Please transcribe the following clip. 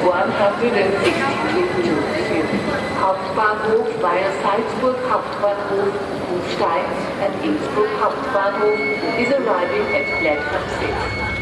160 Hauptbahnhof via Salzburg Hauptbahnhof, Kufstein and Innsbruck Hauptbahnhof is arriving at platform 6.